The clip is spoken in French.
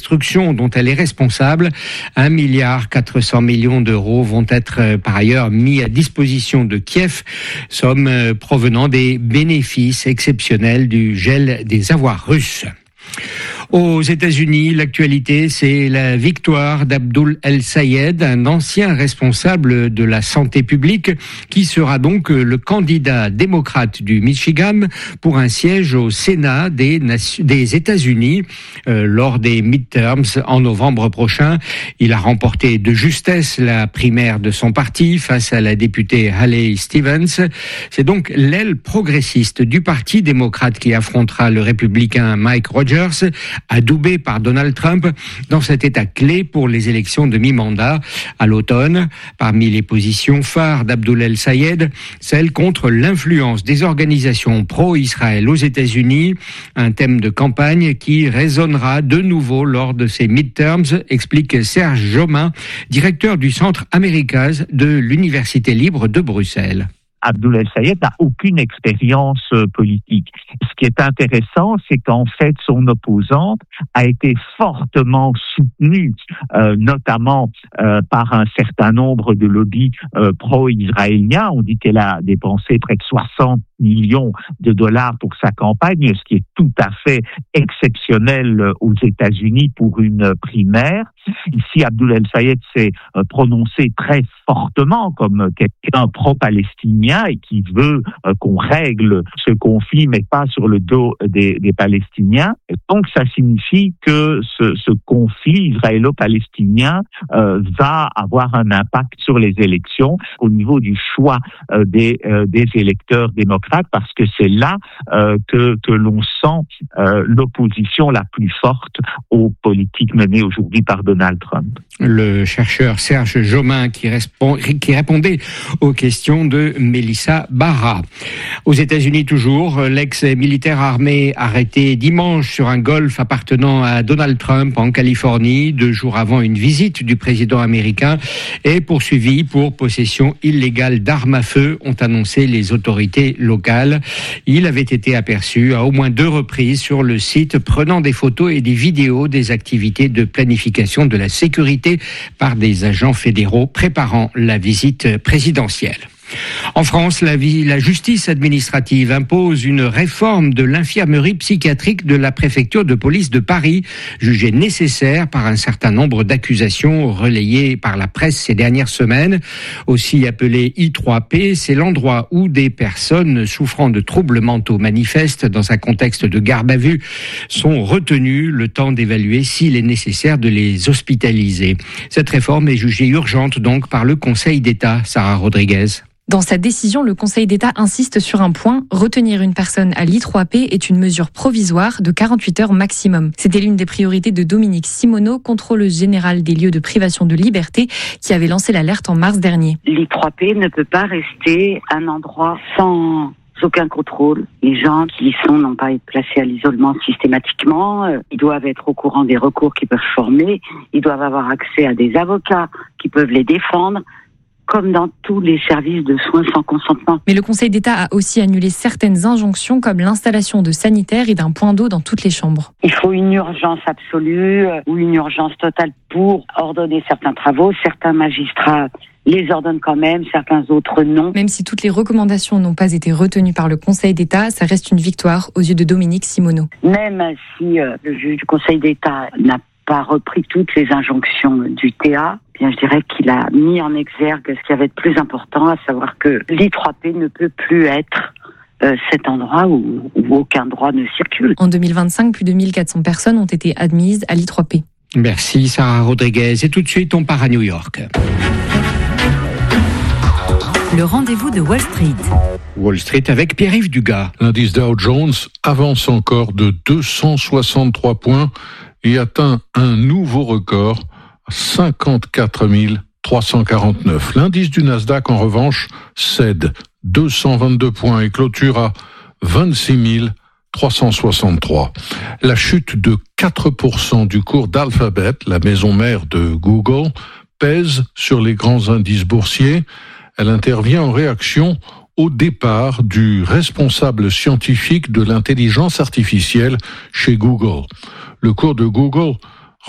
destruction dont elle est responsable. 1,4 milliard d'euros vont être par ailleurs mis à disposition de Kiev, somme provenant des bénéfices exceptionnels du gel des avoirs russes. Aux États-Unis, l'actualité, c'est la victoire d'Abdul El-Sayed, un ancien responsable de la santé publique, qui sera donc le candidat démocrate du Michigan pour un siège au Sénat des États-Unis lors des midterms en novembre prochain. Il a remporté de justesse la primaire de son parti face à la députée Haley Stevens. C'est donc l'aile progressiste du Parti démocrate qui affrontera le républicain Mike Rogers, adoubé par Donald Trump dans cet état clé pour les élections de mi-mandat à l'automne. Parmi les positions phares d'Abdul El-Sayed, celle contre l'influence des organisations pro-Israël aux États-Unis, un thème de campagne qui résonnera de nouveau lors de ces midterms, explique Serge Jomin, directeur du Centre Americas de l'Université libre de Bruxelles. Abdul El-Sayed n'a aucune expérience politique. Ce qui est intéressant, c'est qu'en fait, son opposante a été fortement soutenue, notamment par un certain nombre de lobbies pro-israéliens. On dit qu'elle a dépensé près de 60 millions de dollars pour sa campagne, ce qui est tout à fait exceptionnel aux États-Unis pour une primaire. Ici, Abdul El-Sayed s'est prononcé très fortement comme quelqu'un pro-palestinien et qui veut qu'on règle ce conflit, mais pas sur le dos des Palestiniens. Et donc, ça signifie que ce conflit israélo-palestinien va avoir un impact sur les élections au niveau du choix des électeurs démocrates, parce que c'est là que l'on sent l'opposition la plus forte aux politiques menées aujourd'hui par Donald Trump. Le chercheur Serge Jomin qui répondait aux questions de Mélissa Barra. Aux États-Unis toujours, l'ex-militaire armé arrêté dimanche sur un golf appartenant à Donald Trump en Californie, 2 jours avant une visite du président américain, est poursuivi pour possession illégale d'armes à feu, ont annoncé les autorités locales. Il avait été aperçu à au moins 2 reprises sur le site, prenant des photos et des vidéos des activités de planification de la sécurité par des agents fédéraux préparant la visite présidentielle. En France, la justice administrative impose une réforme de l'infirmerie psychiatrique de la préfecture de police de Paris, jugée nécessaire par un certain nombre d'accusations relayées par la presse ces dernières semaines. Aussi appelé I3P, c'est l'endroit où des personnes souffrant de troubles mentaux manifestes dans un contexte de garde à vue sont retenues le temps d'évaluer s'il est nécessaire de les hospitaliser. Cette réforme est jugée urgente donc par le Conseil d'État. Sarah Rodriguez. Dans sa décision, le Conseil d'État insiste sur un point. Retenir une personne à l'I3P est une mesure provisoire de 48 heures maximum. C'était l'une des priorités de Dominique Simoneau, contrôleuse générale des lieux de privation de liberté, qui avait lancé l'alerte en mars dernier. L'I3P ne peut pas rester un endroit sans aucun contrôle. Les gens qui y sont n'ont pas été placés à l'isolement systématiquement. Ils doivent être au courant des recours qui peuvent former. Ils doivent avoir accès à des avocats qui peuvent les défendre, comme dans tous les services de soins sans consentement. Mais le Conseil d'État a aussi annulé certaines injonctions, comme l'installation de sanitaires et d'un point d'eau dans toutes les chambres. Il faut une urgence absolue ou une urgence totale pour ordonner certains travaux. Certains magistrats les ordonnent quand même, certains autres non. Même si toutes les recommandations n'ont pas été retenues par le Conseil d'État, ça reste une victoire aux yeux de Dominique Simoneau. Même si le juge du Conseil d'État n'a pas repris toutes les injonctions du TA, je dirais qu'il a mis en exergue ce qui avait de plus important, à savoir que l'I3P ne peut plus être cet endroit où aucun droit ne circule. En 2025, plus de 1400 personnes ont été admises à l'I3P. Merci Sarah Rodriguez. Et tout de suite, on part à New York. Le rendez-vous de Wall Street. Wall Street avec Pierre-Yves Dugas. L'indice Dow Jones avance encore de 263 points et atteint un nouveau record, 54 349. L'indice du Nasdaq, en revanche, cède 222 points et clôture à 26 363. La chute de 4% du cours d'Alphabet, la maison mère de Google, pèse sur les grands indices boursiers. Elle intervient en réaction au départ du responsable scientifique de l'intelligence artificielle chez Google. Le cours de Google